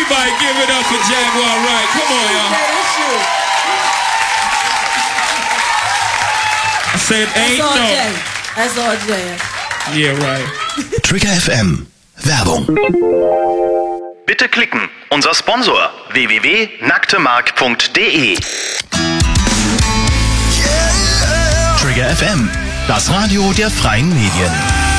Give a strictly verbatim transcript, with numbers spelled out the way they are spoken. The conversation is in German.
Everybody give it up for Jaguar Wright. Come on, y'all. I said ain't That's all no. Jay. That's all Jay. Yeah, right. Trigger F M. Werbung. Bitte klicken. Unser Sponsor w w w punkt nacktemark punkt d e. Trigger F M. Das Radio der freien Medien.